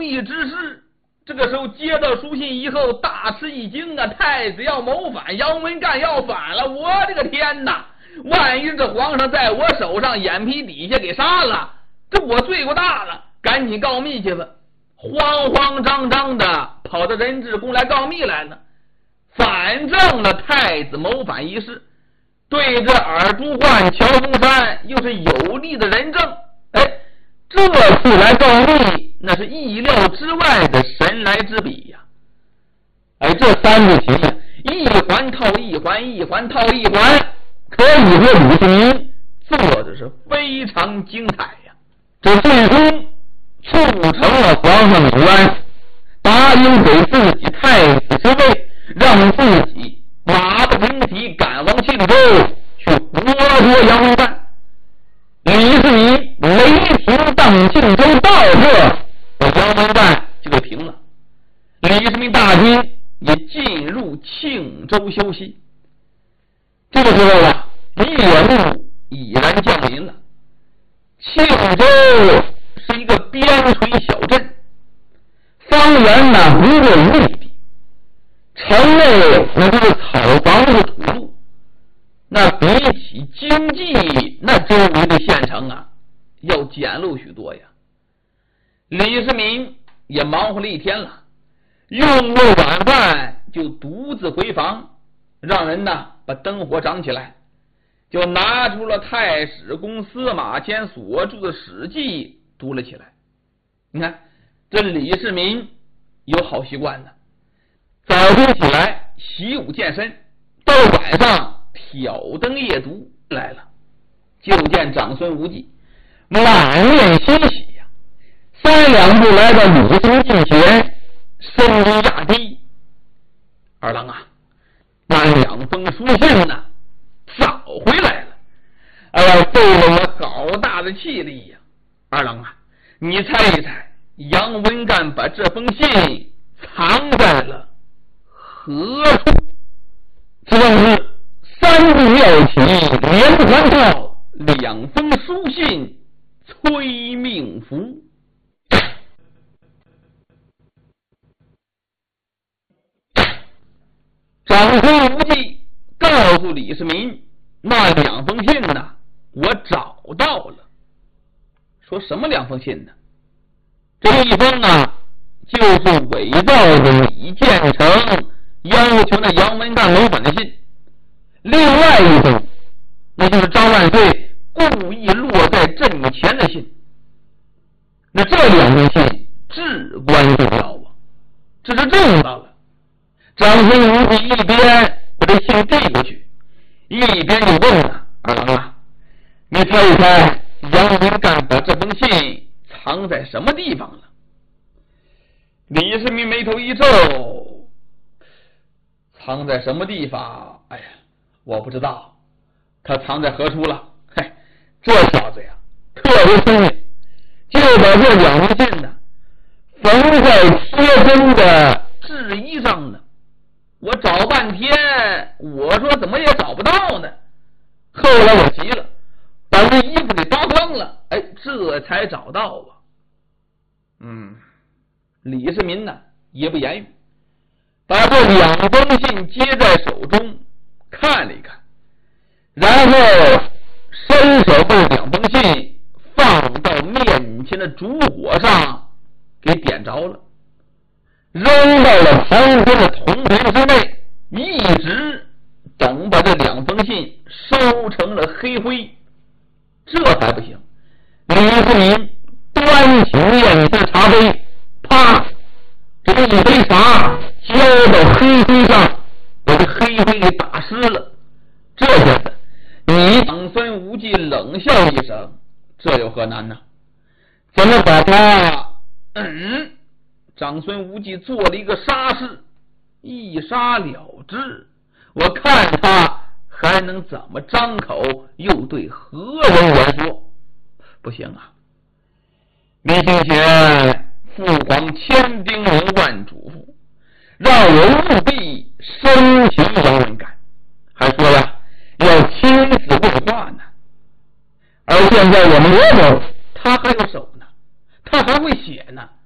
密之事。这个时候接到书信以后，大吃一惊啊！太子要谋反，杨文干要反了！我的个天哪！万一这皇上在我手上眼皮底下给杀了，这我罪过大了，赶紧告密去吧！慌慌张张的跑到仁智宫来告密来了，反正了太子谋反一事，对这尔朱焕、乔峰山又是有力的人证。这次来告密，那是意料之外的神来之笔呀！这三步棋呀，一环套一环，一环套一环，可以说李世民做的是非常精彩呀！这最终促成了皇上李渊答应给自己太子之位，让自己马不停蹄赶往庆州去活捉杨文干。李世民雷霆荡庆州到这，把杨文干就给平了。李世民大军也进入庆州休息。这个时候啊，夜幕已然降临了。庆州是一个边陲小镇，方圆呢不过5里地，城内那都是草房子土路。那比起经济，那周围的县城啊要简陋许多呀。李世民也忙活了一天了，用过晚饭就独自回房，让人呢把灯火掌起来，就拿出了太史公司马迁所著的《史记》读了起来。你看这李世民有好习惯呢，早晨起来习武健身，到晚上挑灯夜读来了。就见长孙无忌满面欣喜呀，3两步来到李世民近前，身姿压低：“二郎啊，那2封书信呢，早回来了。哎呀，费了我好大的气力呀！二郎啊，你猜一猜，杨文干把这封信藏在了何处？”这正是3步要起，连环套，2封书信催命符。长孙无忌告诉李世民，那2封信呢，我找到了。说什么2封信呢？这一封啊，就是伪造的李建成要求那杨文干谋反的信。另外一封，那就是张万岁故意落在阵前的信。那这2封信至关重要啊！这是重要了。长孙无忌一边把这信递过去，一边就问了：“二郎啊，你猜一猜，杨文干把这封信藏在什么地方了？”李世民眉头一皱：“藏在什么地方？哎呀，我不知道，他藏在何处了？嘿，这小子呀，特别聪明，就把这2封信呢缝在贴身的制衣上呢。我找半天，我说怎么也找不到呢。后来我急了，把这衣服给扒光了，这才找到啊。”李世民呢也不言语，把这2封信接在手中看了一看，然后伸手把2封信放到面前的烛火上给点着了，扔到了旁边的铜盆之内，一直等把这2封信烧成了黑灰。这还不行，李世民端起面前茶杯，啪，这一杯茶浇到黑灰上，把这黑灰给打湿了。这下子，长孙无忌冷笑一声：“这有何难呢？怎么把他……”长孙无忌做了一个杀事，一杀了之。我看他还能怎么张口又对何人言说？不行啊！你听前父皇千叮咛万嘱咐，让我务必生擒杨文干，还说呀要亲自问话呢。而现在我们罗某他还有手呢，他还会写呢，